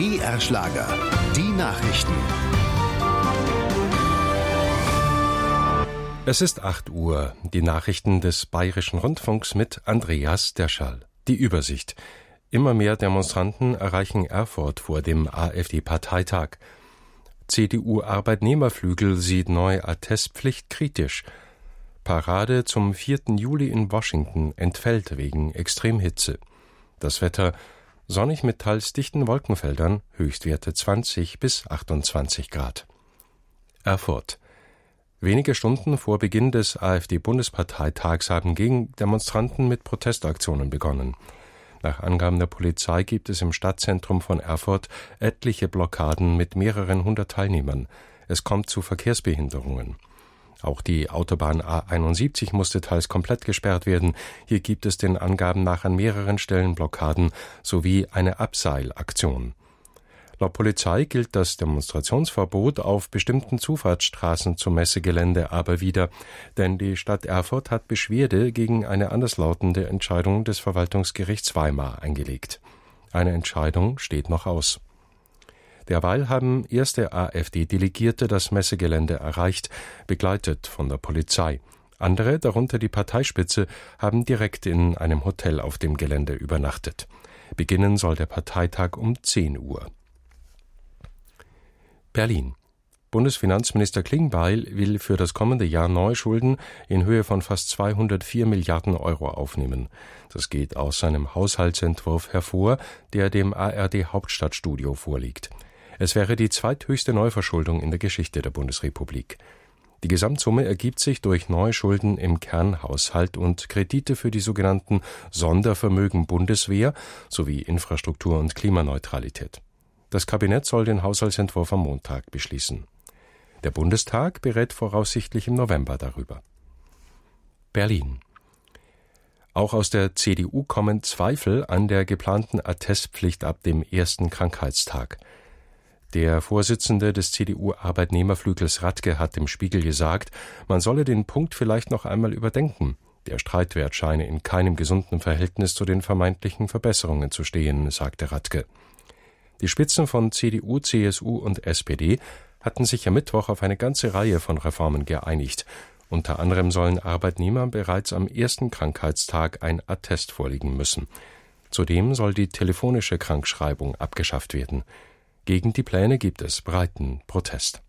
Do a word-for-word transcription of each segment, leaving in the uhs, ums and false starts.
B R Schlager, die Nachrichten. Es ist acht Uhr. Die Nachrichten des Bayerischen Rundfunks mit Andreas Derschall. Die Übersicht. Immer mehr Demonstranten erreichen Erfurt vor dem AfD-Parteitag. C D U-Arbeitnehmerflügel sieht neue Attestpflicht kritisch. Parade zum vierten Juli in Washington entfällt wegen Extremhitze. Das Wetter sonnig mit teils dichten Wolkenfeldern, Höchstwerte zwanzig bis achtundzwanzig Grad. Erfurt. Wenige Stunden vor Beginn des AfD-Bundesparteitags haben Gegendemonstranten mit Protestaktionen begonnen. Nach Angaben der Polizei gibt es im Stadtzentrum von Erfurt etliche Blockaden mit mehreren hundert Teilnehmern. Es kommt zu Verkehrsbehinderungen. Auch die Autobahn A einundsiebzig musste teils komplett gesperrt werden. Hier gibt es den Angaben nach an mehreren Stellen Blockaden sowie eine Abseilaktion. Laut Polizei gilt das Demonstrationsverbot auf bestimmten Zufahrtsstraßen zum Messegelände aber wieder, denn die Stadt Erfurt hat Beschwerde gegen eine anderslautende Entscheidung des Verwaltungsgerichts Weimar eingelegt. Eine Entscheidung steht noch aus. Derweil haben erste AfD-Delegierte das Messegelände erreicht, begleitet von der Polizei. Andere, darunter die Parteispitze, haben direkt in einem Hotel auf dem Gelände übernachtet. Beginnen soll der Parteitag um zehn Uhr. Berlin. Bundesfinanzminister Klingbeil will für das kommende Jahr neue Schulden in Höhe von fast zweihundertvier Milliarden Euro aufnehmen. Das geht aus seinem Haushaltsentwurf hervor, der dem A R D-Hauptstadtstudio vorliegt. Es wäre die zweithöchste Neuverschuldung in der Geschichte der Bundesrepublik. Die Gesamtsumme ergibt sich durch Neuschulden im Kernhaushalt und Kredite für die sogenannten Sondervermögen Bundeswehr sowie Infrastruktur und Klimaneutralität. Das Kabinett soll den Haushaltsentwurf am Montag beschließen. Der Bundestag berät voraussichtlich im November darüber. Berlin. Auch aus der C D U kommen Zweifel an der geplanten Attestpflicht ab dem ersten Krankheitstag. Der Vorsitzende des C D U-Arbeitnehmerflügels Radke hat dem Spiegel gesagt, man solle den Punkt vielleicht noch einmal überdenken. Der Streitwert scheine in keinem gesunden Verhältnis zu den vermeintlichen Verbesserungen zu stehen, sagte Radke. Die Spitzen von C D U, C S U und S P D hatten sich am Mittwoch auf eine ganze Reihe von Reformen geeinigt. Unter anderem sollen Arbeitnehmer bereits am ersten Krankheitstag ein Attest vorlegen müssen. Zudem soll die telefonische Krankschreibung abgeschafft werden. Gegen die Pläne gibt es breiten Protest.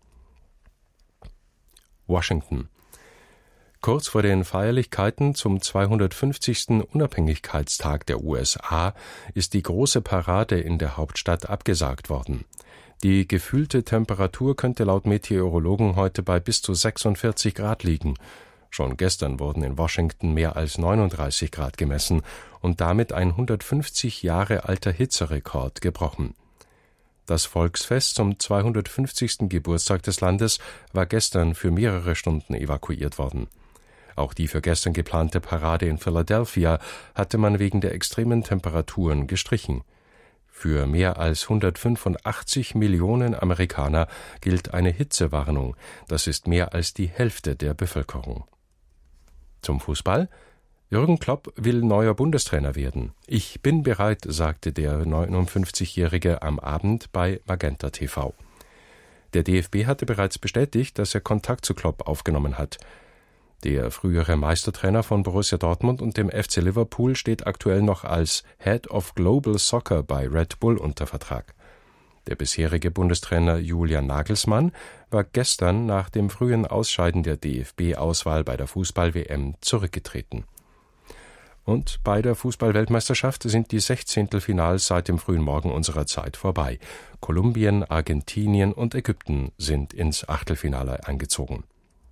Washington. Kurz vor den Feierlichkeiten zum zweihundertfünfzigsten Unabhängigkeitstag der U S A ist die große Parade in der Hauptstadt abgesagt worden. Die gefühlte Temperatur könnte laut Meteorologen heute bei bis zu sechsundvierzig Grad liegen. Schon gestern wurden in Washington mehr als neununddreißig Grad gemessen und damit ein hundertfünfzig Jahre alter Hitzerekord gebrochen. Das Volksfest zum zweihundertfünfzigsten Geburtstag des Landes war gestern für mehrere Stunden evakuiert worden. Auch die für gestern geplante Parade in Philadelphia hatte man wegen der extremen Temperaturen gestrichen. Für mehr als hundertfünfundachtzig Millionen Amerikaner gilt eine Hitzewarnung. Das ist mehr als die Hälfte der Bevölkerung. Zum Fußball. Jürgen Klopp will neuer Bundestrainer werden. Ich bin bereit, sagte der neunundfünfzigjährige am Abend bei Magenta T V. Der D F B hatte bereits bestätigt, dass er Kontakt zu Klopp aufgenommen hat. Der frühere Meistertrainer von Borussia Dortmund und dem F C Liverpool steht aktuell noch als Head of Global Soccer bei Red Bull unter Vertrag. Der bisherige Bundestrainer Julian Nagelsmann war gestern nach dem frühen Ausscheiden der D F B-Auswahl bei der Fußball-W M zurückgetreten. Und bei der Fußball-Weltmeisterschaft sind die Sechzehntelfinals seit dem frühen Morgen unserer Zeit vorbei. Kolumbien, Argentinien und Ägypten sind ins Achtelfinale eingezogen.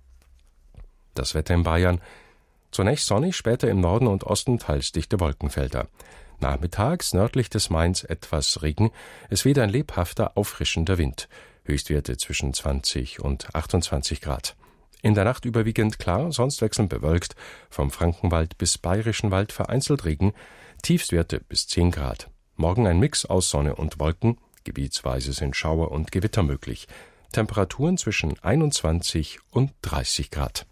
Das Wetter in Bayern. Zunächst sonnig, später im Norden und Osten teils dichte Wolkenfelder. Nachmittags nördlich des Mains etwas Regen. Es weht ein lebhafter, auffrischender Wind. Höchstwerte zwischen zwanzig und achtundzwanzig Grad. In der Nacht überwiegend klar, sonst wechselnd bewölkt. Vom Frankenwald bis Bayerischen Wald vereinzelt Regen. Tiefstwerte bis zehn Grad. Morgen ein Mix aus Sonne und Wolken. Gebietsweise sind Schauer und Gewitter möglich. Temperaturen zwischen einundzwanzig und dreißig Grad.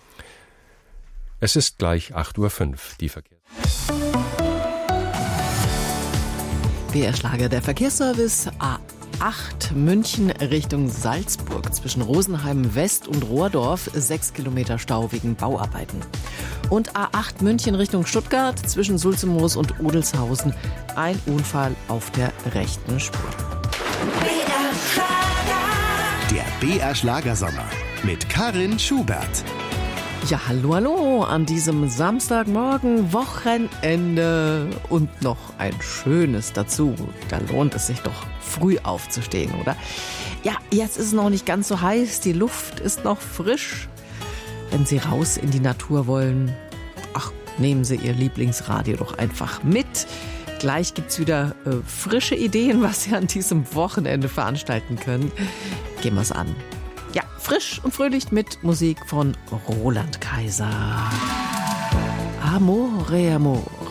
Es ist gleich acht Uhr fünf. Die Verkehr B R-Schlager, der Verkehrsservice A acht München Richtung Salzburg zwischen Rosenheim West und Rohrdorf, sechs Kilometer Stau wegen Bauarbeiten. Und A acht München Richtung Stuttgart zwischen Sulzemoos und Odelshausen, ein Unfall auf der rechten Spur. Der B R-Schlagersommer mit Karin Schubert. Ja, hallo, hallo, an diesem Samstagmorgen, Wochenende und noch ein schönes dazu. Da lohnt es sich doch, früh aufzustehen, oder? Ja, jetzt ist es noch nicht ganz so heiß, die Luft ist noch frisch. Wenn Sie raus in die Natur wollen, ach, nehmen Sie Ihr Lieblingsradio doch einfach mit. Gleich gibt's wieder äh, frische Ideen, was Sie an diesem Wochenende veranstalten können. Gehen wir's an. Ja, frisch und fröhlich mit Musik von Roland Kaiser. Amore, amore.